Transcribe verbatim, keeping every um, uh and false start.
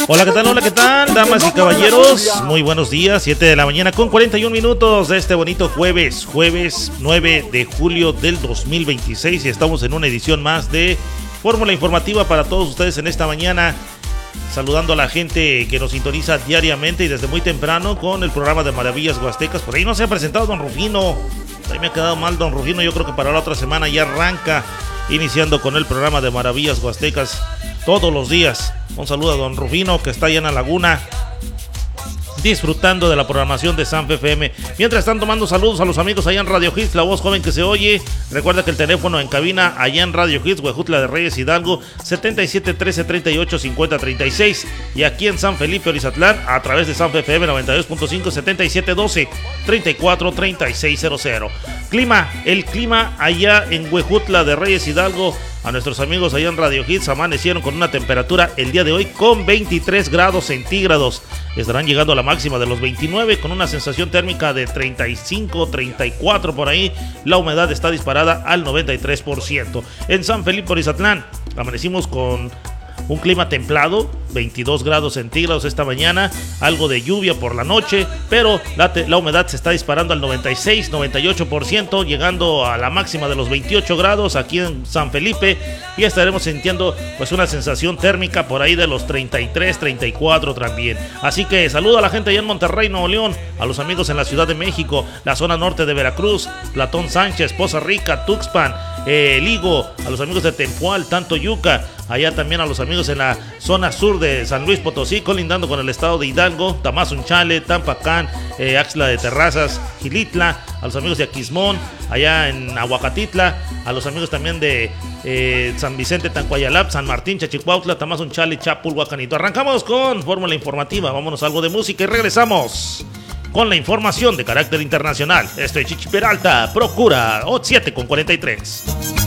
Hola, ¿qué tal? Hola, ¿qué tal? Damas y caballeros, muy buenos días, siete de la mañana con cuarenta y un minutos de este bonito jueves, jueves nueve de julio del dos mil veintiséis, y estamos en una edición más de Fórmula Informativa para todos ustedes en esta mañana, saludando a la gente que nos sintoniza diariamente y desde muy temprano con el programa de Maravillas Huastecas. Por ahí no se ha presentado don Rufino, ahí me ha quedado mal don Rufino, yo creo que para la otra semana ya arranca iniciando con el programa de Maravillas Huastecas todos los días. Un saludo a don Rufino que está allá en la laguna disfrutando de la programación de Sanfe F M. Mientras están tomando saludos a los amigos allá en Radio Hits, la voz joven que se oye. Recuerda que el teléfono en cabina allá en Radio Hits, Huejutla de Reyes Hidalgo, setenta y siete, trece, treinta y ocho, cincuenta, treinta y seis. Y aquí en San Felipe Orizatlán, a través de Sanfe F M noventa y dos punto cinco, setenta y siete, doce, treinta y cuatro, treinta y seis cero cero. Clima, el clima allá en Huejutla de Reyes Hidalgo. A nuestros amigos allá en Radio Hits amanecieron con una temperatura el día de hoy con veintitrés grados centígrados. Estarán llegando a la máxima de los veintinueve con una sensación térmica de treinta y cinco, treinta y cuatro por ahí. La humedad está disparada al noventa y tres por ciento. En San Felipe Orizatlán amanecimos con un clima templado, veintidós grados centígrados esta mañana, algo de lluvia por la noche, pero la, te, la humedad se está disparando al noventa y seis, noventa y ocho por ciento, llegando a la máxima de los veintiocho grados aquí en San Felipe, y estaremos sintiendo pues una sensación térmica por ahí de los treinta y tres, treinta y cuatro también. Así que saludo a la gente allá en Monterrey, Nuevo León, a los amigos en la Ciudad de México, la zona norte de Veracruz, Platón Sánchez, Poza Rica, Tuxpan, eh, Ligo, a los amigos de Tempual, Tanto Yuca, allá también a los amigos en la zona sur de San Luis Potosí, colindando con el estado de Hidalgo, Tamazunchale, Tampacán, eh, Axtla de Terrazas, Gilitla, a los amigos de Aquismón, allá en Aguacatitla, a los amigos también de eh, San Vicente, Tancuayalap, San Martín, Chachicuautla, Tamazunchale, Chapul, Huacanito. Arrancamos con Fórmula Informativa, vámonos a algo de música y regresamos con la información de carácter internacional. Esto es Chichi Peralta, Procura, O siete con cuarenta y tres.